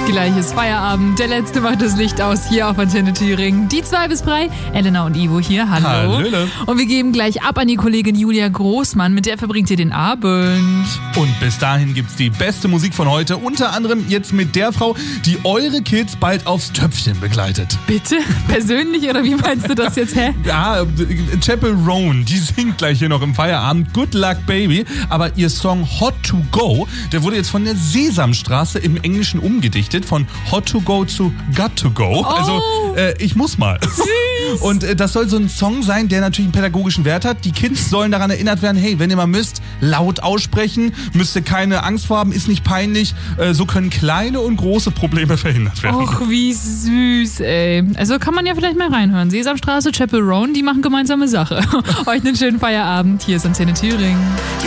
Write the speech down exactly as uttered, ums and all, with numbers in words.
Gleich ist Feierabend. Der Letzte macht das Licht aus hier auf Antenne Thüringen. Die zwei bis drei. Elena und Ivo hier. Hallo. Hallöle. Und wir geben gleich ab an die Kollegin Julia Großmann. Mit der verbringt ihr den Abend. Und bis dahin gibt's die beste Musik von heute. Unter anderem jetzt mit der Frau, die eure Kids bald aufs Töpfchen begleitet. Bitte? Persönlich oder wie meinst du das jetzt, hä? Ja, Chapel Roan, die singt gleich hier noch im Feierabend Good Luck Baby. Aber ihr Song Hot to Go, der wurde jetzt von der Sesamstraße im Englischen umgedichtet. Von Hot to Go zu Got to Go. Oh. Also, äh, ich muss mal. Süß. Und äh, das soll so ein Song sein, der natürlich einen pädagogischen Wert hat. Die Kids sollen daran erinnert werden, hey, wenn ihr mal müsst, laut aussprechen, müsst ihr keine Angst vor haben, ist nicht peinlich. Äh, so können kleine und große Probleme verhindert werden. Och, wie süß, ey. Also kann man ja vielleicht mal reinhören. Sesamstraße, Chapel Roan, die machen gemeinsame Sache. Euch einen schönen Feierabend. Hier ist Antenne Thüringen.